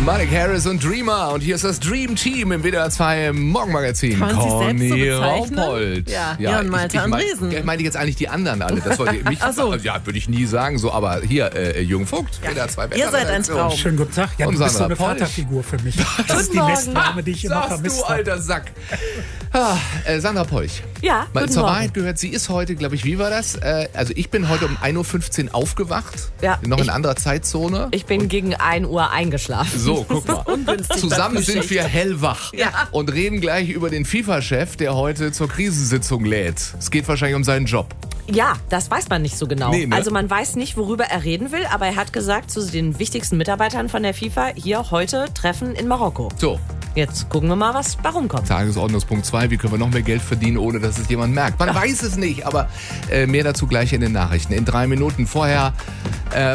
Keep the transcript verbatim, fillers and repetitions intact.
Malik Harris und Dreamer. Und hier ist das Dream Team im W D R zwei Morgenmagazin. Kann man sich selbst so bezeichnen? Raupold. Ja, ja, und Malte Andresen. Ich, ich meine jetzt eigentlich die anderen alle. Das wollte ich mich, Ach so. Ja, würde ich nie sagen. So, aber hier, äh, Jürgen Vogt, Ja. W D R zwei Ihr seid ein Traum. Schönen guten Tag. Ja, Und du bist so Sandra eine Polch. Vaterfigur für mich. Das ist die Morgen. Messname, die ich immer Sagst vermisst du, habe. alter Sack. Ah, äh, Sandra Polch. Ja, Mal guten zur Morgen. Wahrheit gehört, sie ist heute, glaube ich, wie war das? Äh, also ich bin heute um ein Uhr fünfzehn aufgewacht. Ja, Noch in ich- anderer Zeitzone. Ich bin gegen ein Uhr eingeschlafen. So, guck mal. Ungünstig Zusammen beim sind Frühschicht. wir hellwach Ja. und reden gleich über den FIFA-Chef, der heute zur Krisensitzung lädt. Es geht wahrscheinlich um seinen Job. Ja, das weiß man nicht so genau. Nee, ne? Also man weiß nicht, worüber er reden will, aber er hat gesagt zu den wichtigsten Mitarbeitern von der FIFA, hier heute Treffen in Marokko. So, Jetzt gucken wir mal, was warum kommt. Tagesordnungspunkt zwei. Wie können wir noch mehr Geld verdienen, ohne dass es jemand merkt? Man weiß es nicht, aber äh, mehr dazu gleich in den Nachrichten. In drei Minuten vorher